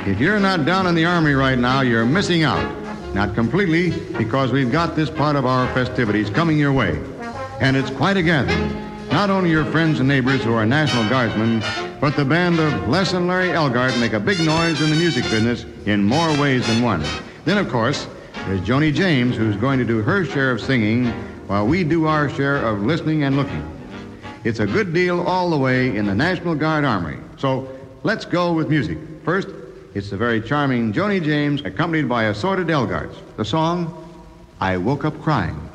If you're not down in the Army right now, you're missing out. Not completely, because we've got this part of our festivities coming your way. And it's quite a gathering. Not only your friends and neighbors who are National Guardsmen, but the band of Les and Larry Elgart make a big noise in the music business in more ways than one. Then, of course, there's Joni James, who's going to do her share of singing while we do our share of listening and looking. It's a good deal all the way in the National Guard Armory. So let's go with music. First, it's the very charming Joni James, accompanied by assorted Elgarts. The song, I Woke Up Crying.